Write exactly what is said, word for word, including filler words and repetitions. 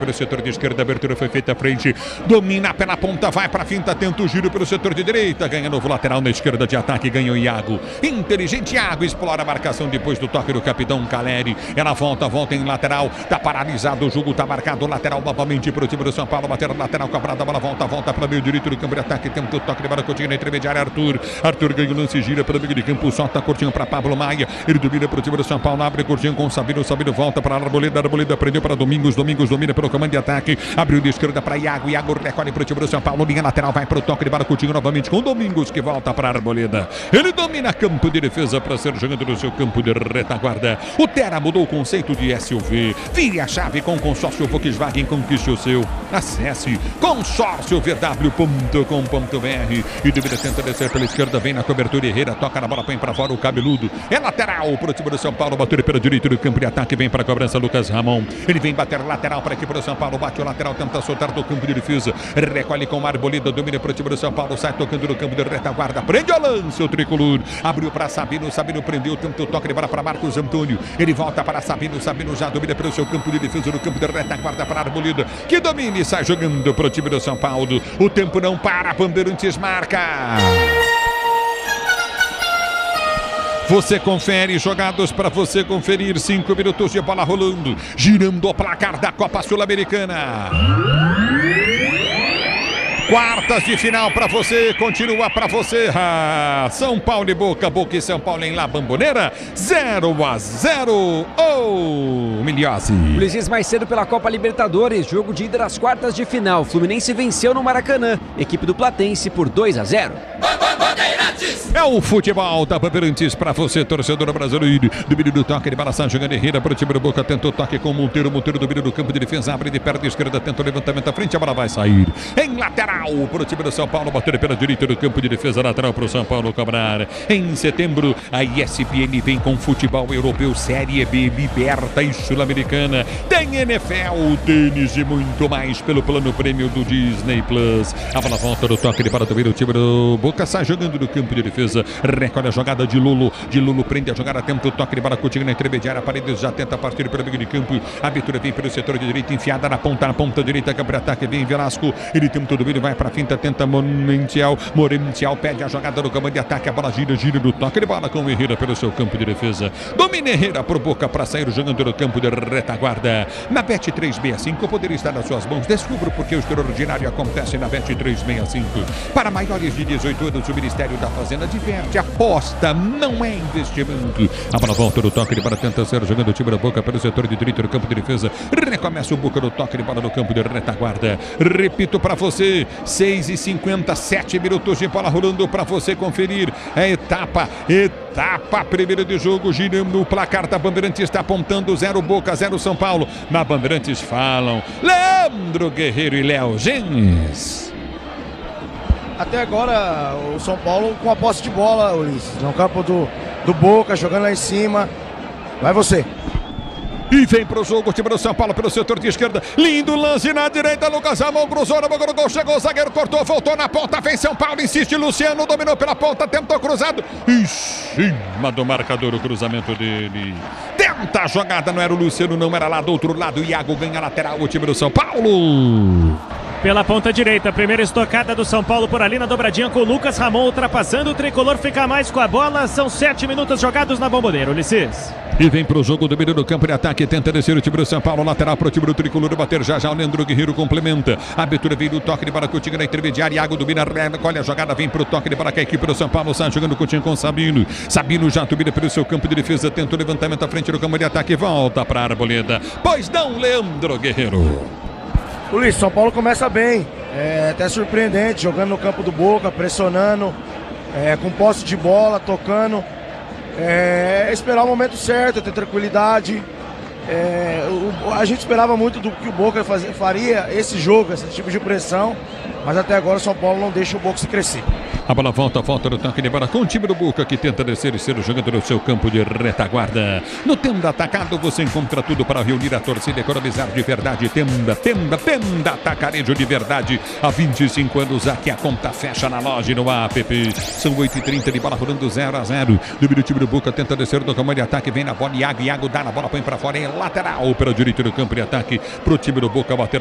Pelo setor de esquerda, a abertura foi feita à frente, domina pela ponta, vai para a finta, tenta o giro pelo setor de direita, ganha novo lateral na esquerda de ataque, ganha o Iago, inteligente Iago, explora a marcação depois do toque do capitão Caleri, ela volta, volta em lateral, tá paralisado, o jogo tá marcado, lateral novamente para o time do São Paulo, bater lateral, cobrada, a bola volta, volta para o meio direito do campo de ataque, tenta o toque de Baracotinho na intermediária, Arthur, Arthur ganha o lance, gira pelo meio de campo, solta curtinho para Pablo Maia, ele domina para o time do São Paulo, abre curtinho com o Sabino, Sabino volta para a Arboleda, Arboleda prendeu para Domingos, Domingos domina pelo comando de ataque, abriu de esquerda para Iago, Iago recolhe para o time do São Paulo, linha lateral, vai para o toque de Baracutinho novamente com Domingos que volta para a Arboleda, ele domina campo de defesa para ser jogando no seu campo de retaguarda. O Terra mudou o conceito de S U V, vire a chave com o consórcio Volkswagen, conquiste o seu, acesse consórcio v w ponto com ponto b r e deve tenta descer pela esquerda, vem na cobertura, Herrera toca na bola, põe para fora o cabeludo, é lateral para o time do São Paulo, bateu pela direita do campo de ataque, vem para a cobrança Lucas Ramon, ele vem bater lateral para a equipe do São Paulo, bate o lateral, tenta soltar do campo de defesa, recolhe com a Arboleda, domina para o time do São Paulo, sai tocando no campo de retaguarda, prende o lance, o tricolor, abriu para Sabino, Sabino prendeu, tenta o toque de bola para Marcos Antônio, ele volta para Sabino, Sabino já domina pelo seu campo de defesa, no campo de retaguarda para a Arboleda, que domina e sai jogando para o time do São Paulo, o tempo não para, Bandeirantes marca. Você confere, jogados para você conferir, cinco minutos de bola rolando, girando o placar da Copa Sul-Americana. Quartas de final para você, continua para você. Ah, São Paulo e Boca, Boca e São Paulo em La Bombonera, zero a zero. Oh, Milhose. Luiz, mais cedo pela Copa Libertadores, jogo de ida das quartas de final. Fluminense venceu no Maracanã, equipe do Platense por dois a zero. É o futebol da Bandeirantes para você, torcedor brasileiro. Domínio do toque de balação, jogando Herrera para o time do Boca, tentou toque com o Monteiro, Monteiro domina do campo de defesa, abre de perna esquerda, tenta o levantamento à frente, a bola vai sair. Em lateral para o time do São Paulo, bater pela direita do campo de defesa, lateral para o São Paulo cobrar. Em setembro, a E S P N vem com futebol europeu, Série B, Liberta e Sul-Americana. Tem N F L, tênis e muito mais pelo plano prêmio do Disney Plus. A bola volta do toque de bola do meio, o time do Boca sai jogando no campo de defesa, recolhe a jogada de Lulu, de Lulu prende a jogada, tenta o toque de bola curtinho na intermediária, Paredes já tenta partir pelo meio de campo, a abertura vem pelo setor de direita, enfiada na ponta, na ponta direita, campo de ataque, vem Velasco, ele tem todo ele vai para a finta, tenta Morentiel, Morentiel pede a jogada no campo de ataque, a bola gira, gira do toque de bola com o Herrera pelo seu campo de defesa, domina Herrera pro Boca para sair jogando no campo de retaguarda. Na Bet trezentos e sessenta e cinco, o poder está nas suas mãos, descubra porque o extraordinário acontece na Bet trezentos e sessenta e cinco. Para maiores de dezoito anos, o Ministério da Fazenda diverte, aposta, não é investimento. A bola volta do toque de bola, tenta ser jogando o time da Boca pelo setor de direito do campo de defesa, recomeça o Boca no toque de bola no campo de retaguarda. Repito para você, seis e cinquenta, sete minutos de bola rolando para você conferir. É etapa, etapa primeira de jogo, girando o placar da Bandeirantes, está apontando zero Boca, zero São Paulo. Na Bandeirantes falam Leandro Guerreiro e Léo Genes. Até agora o São Paulo com a posse de bola, Ulisses, no campo do, do Boca, jogando lá em cima. Vai você. E vem pro jogo o time do São Paulo pelo setor de esquerda. Lindo lance na direita. Lucas Ramon cruzou na boca do gol. Chegou o zagueiro, cortou, voltou na ponta. Vem São Paulo, insiste Luciano. Dominou pela ponta, tentou cruzado. Em cima do marcador, o cruzamento dele. Tenta a jogada, não era o Luciano, não era lá do outro lado. Iago ganha lateral, o time do São Paulo. Pela ponta direita, primeira estocada do São Paulo por ali na dobradinha com o Lucas Ramon ultrapassando, o tricolor fica mais com a bola, são sete minutos jogados na Bombonera, Ulisses. E vem pro jogo do meio do campo de ataque, tenta descer o time do São Paulo, lateral pro time do tricolor, bater já já, o Leandro Guerreiro complementa, a abertura vem do toque de bola, Coutinho na intermediária, Iago domina, recolhe a jogada, vem pro toque de bola, que a equipe do São Paulo sai jogando Coutinho com Sabino, Sabino já domina pelo seu campo de defesa, tenta o levantamento à frente do campo de ataque, volta pra Arboleda, pois não, Leandro Guerreiro. Luiz, São Paulo começa bem, é até surpreendente, jogando no campo do Boca, pressionando, é, com posse de bola, tocando, é, esperar o momento certo, ter tranquilidade. É, o, a gente esperava muito do que o Boca fazia, faria esse jogo, esse tipo de pressão, mas até agora o São Paulo não deixa o Boca se crescer. A bola volta, falta no toque de bola com o time do Boca que tenta descer e ser o jogador do seu campo de retaguarda. No Tenda Atacado você encontra tudo para reunir a torcida e economizar de verdade. Tenda, Tenda, Tenda Atacarejo de verdade. Há vinte e cinco anos aqui a conta fecha na loja e no app. São oito e trinta de bola rolando zero a zero. Do time do Boca tenta descer do campo de ataque, vem na bola, Iago, Iago dá na bola, põe para fora, é lateral para o direito do campo de ataque, pro time do Boca bater